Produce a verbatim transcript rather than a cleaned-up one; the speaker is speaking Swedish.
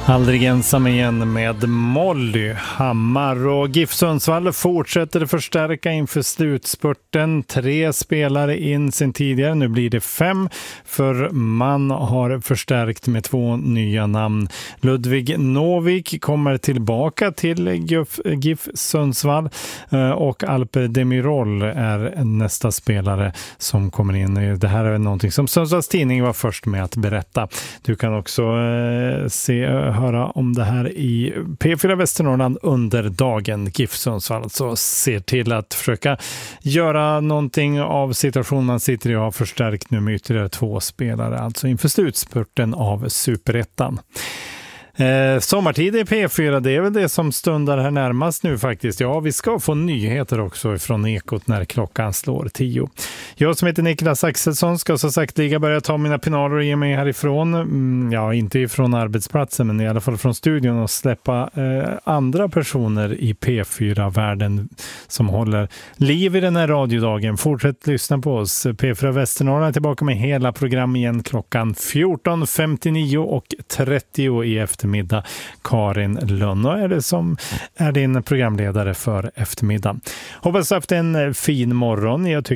Aldrig ensam igen med Molly Hammar, och GIF Sundsvall fortsätter förstärka inför slutspurten. Tre spelare in sen tidigare, nu blir det fem, för man har förstärkt med två nya namn. Ludvig Novik kommer tillbaka till GIF, GIF Sundsvall och Alper Demirol är nästa spelare som kommer in. Det här är någonting som Sundsvalls tidning var först med att berätta. Du kan också eh, se höra om det här i P fyra Västernorrland under dagen. GIF Sundsvall så ser till att försöka göra någonting av situationen man sitter i och har förstärkt nu med ytterligare två spelare, alltså inför slutspurten av Superettan. Eh, sommartid i P fyra, det är väl det som stundar här närmast nu faktiskt. Ja, vi ska få nyheter också från Ekot när klockan slår tio. Jag som heter Niklas Axelsson ska så sagt ligga börja ta mina pinaler och ge mig härifrån. Mm, ja, inte ifrån arbetsplatsen men i alla fall från studion, och släppa eh, andra personer i P fyra-världen som håller liv i den här radiodagen. Fortsätt lyssna på oss. P fyra Västernorrland är tillbaka med hela program igen klockan fjorton femtionio och trettio i eftermiddag. Karin Lönn är det som är din programledare för eftermiddag. Hoppas att haft en fin morgon. Jag tycker